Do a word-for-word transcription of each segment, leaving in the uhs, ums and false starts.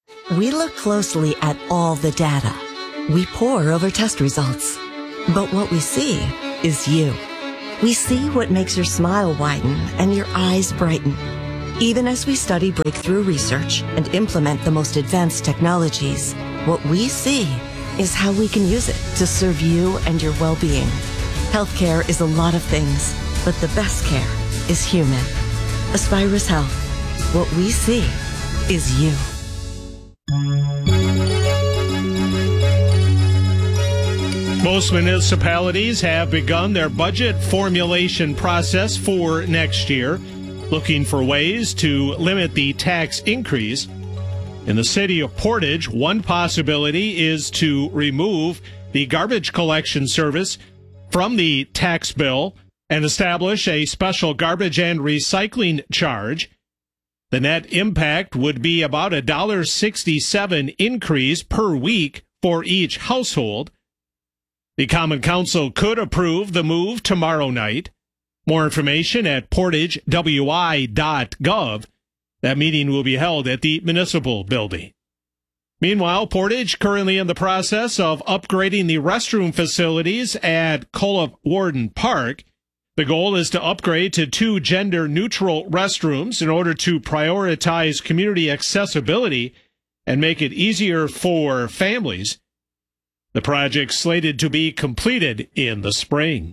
We look closely at all the data. We pore over test results. But what we see is you. We see what makes your smile widen and your eyes brighten. Even as we study breakthrough research and implement the most advanced technologies, what we see is how we can use it to serve you and your well-being. Healthcare is a lot of things, but the best care is human. Aspirus Health. What we see is you. Most municipalities have begun their budget formulation process for next year, looking for ways to limit the tax increase. In the city of Portage, one possibility is to remove the garbage collection service from the tax bill and establish a special garbage and recycling charge. The net impact would be about a one dollar sixty-seven increase per week for each household. The Common Council could approve the move tomorrow night. More information at portage w i dot gov. That meeting will be held at the municipal building. Meanwhile, Portage currently in the process of upgrading the restroom facilities at Culliff Warden Park. The goal is to upgrade to two gender-neutral restrooms in order to prioritize community accessibility and make it easier for families. The project's slated to be completed in the spring.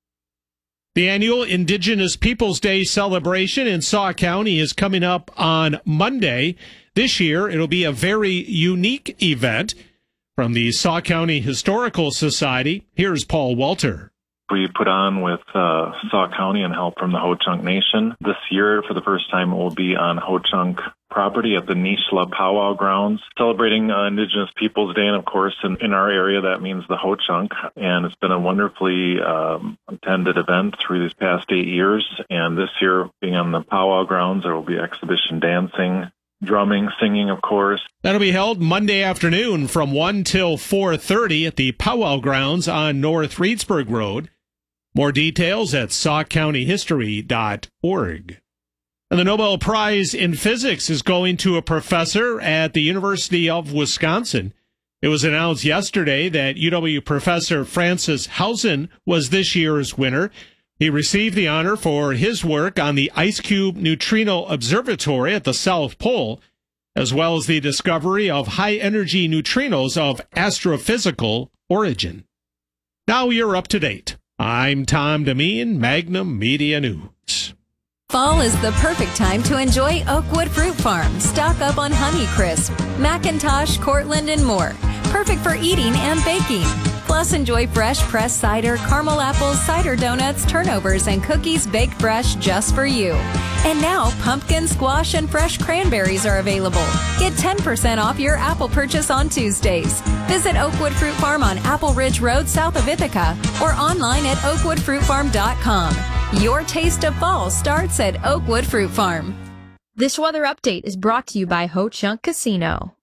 The annual Indigenous Peoples Day celebration in Sauk County is coming up on Monday. This year, it'll be a very unique event. From the Sauk County Historical Society, here's Paul Walter. We put on with uh, Sauk County and help from the Ho-Chunk Nation. This year, for the first time, it will be on Ho-Chunk property at the Nishla Powwow Grounds, celebrating uh, Indigenous Peoples Day. And of course, in, in our area, that means the Ho-Chunk. And it's been a wonderfully um, attended event through these past eight years. And this year, being on the Powwow Grounds, there will be exhibition dancing, drumming, singing, of course. That'll be held Monday afternoon from one till four thirty at the Powwow Grounds on North Reedsburg Road. More details at sauk county history dot org. And the Nobel Prize in Physics is going to a professor at the University of Wisconsin. It was announced yesterday that U W professor Francis Hausen was this year's winner. He received the honor for his work on the Ice Cube Neutrino Observatory at the South Pole, as well as the discovery of high-energy neutrinos of astrophysical origin. Now you're up to date. I'm Tom Demeen, Magnum Media News. Fall is the perfect time to enjoy Oakwood Fruit Farm. Stock up on Honeycrisp, Macintosh, Cortland, and more. Perfect for eating and baking. Plus, enjoy fresh pressed cider, caramel apples, cider donuts, turnovers, and cookies baked fresh just for you. And now, pumpkin, squash, and fresh cranberries are available. Get ten percent off your apple purchase on Tuesdays. Visit Oakwood Fruit Farm on Apple Ridge Road south of Ithaca or online at oakwood fruit farm dot com. Your taste of fall starts at Oakwood Fruit Farm. This weather update is brought to you by Ho-Chunk Casino.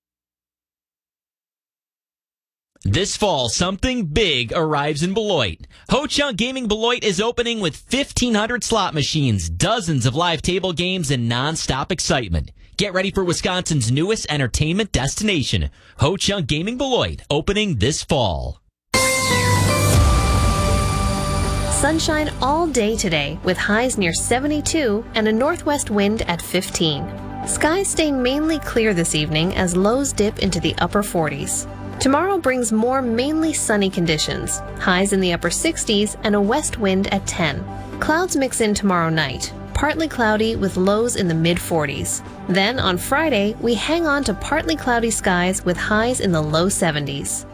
This fall, something big arrives in Beloit. Ho-Chunk Gaming Beloit is opening with fifteen hundred slot machines, dozens of live table games, and non-stop excitement. Get ready for Wisconsin's newest entertainment destination. Ho-Chunk Gaming Beloit, opening this fall. Sunshine all day today with highs near seventy-two and a northwest wind at fifteen. Skies stay mainly clear this evening as lows dip into the upper forties. Tomorrow brings more mainly sunny conditions, highs in the upper sixties and a west wind at ten. Clouds mix in tomorrow night, partly cloudy with lows in the mid forties. Then on Friday, we hang on to partly cloudy skies with highs in the low seventies.